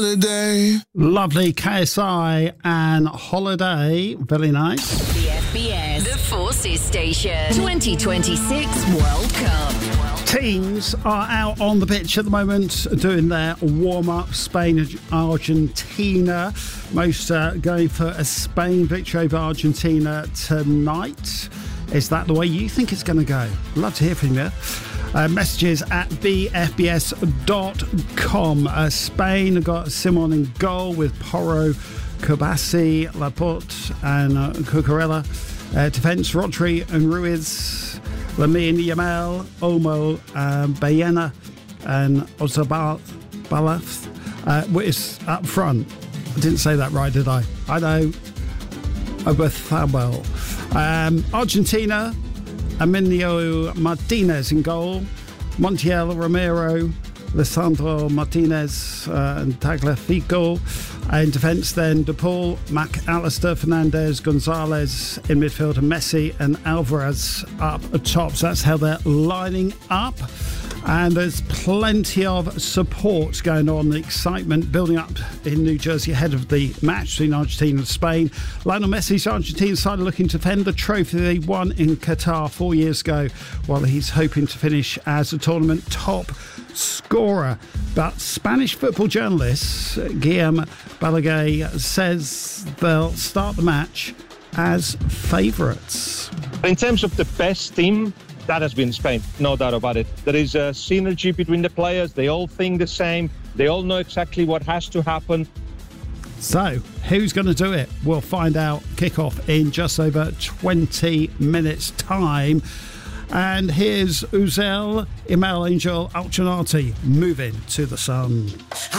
Lovely KSI and Holiday. Very nice. The FBS, the Forces Station, 2026 World Cup. Teams are out on the pitch at the moment doing their warm-up. Spain and Argentina. Most going for a Spain victory over Argentina tonight. Is that the way you think it's going to go? Love to hear from you. Messages at thefbs.com. Spain got Simon in goal with Porro, Kubasi, Laporte and Cucurella. Defence, Rodri and Ruiz, Lamine Yamal, Olmo, Bayena and Ozabalaf. Is up front. I didn't say that right, did I? I know. Oberthawel. Argentina, Emilio Martinez in goal, Montiel, Romero, Lisandro Martinez and Tagliafico. In defence then, De Paul, McAllister, Fernandez, Gonzalez in midfield, and Messi and Alvarez up top. So that's how they're lining up. And there's plenty of support going on, the excitement building up in New Jersey ahead of the match between Argentina and Spain. Lionel Messi's Argentine side are looking to defend the trophy they won in Qatar 4 years ago, while he's hoping to finish as a tournament top scorer. But Spanish football journalist Guillem Balaguer says they'll start the match as favourites. In terms of the best team, that has been Spain, no doubt about it. There is a synergy between the players. They all think the same. They all know exactly what has to happen. So, who's going to do it? We'll find out. Kick-off in just over 20 minutes' time. And here's Uzel Imel Angel Alchanati moving to the sun.